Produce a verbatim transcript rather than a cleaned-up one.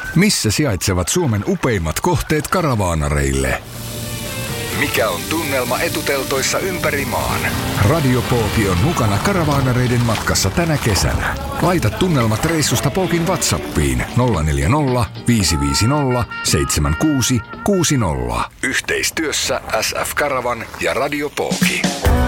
Missä sijaitsevat Suomen upeimmat kohteet karavaanareille? Mikä on tunnelma etuteltoissa ympäri maan? Radio Pooki on mukana karavaanareiden matkassa tänä kesänä. Laita tunnelmat reissusta Pookin WhatsAppiin nolla neljä nolla, viisi viisi nolla, seitsemän kuusi kuusi nolla. Yhteistyössä S F Karavan ja Radio Pooki.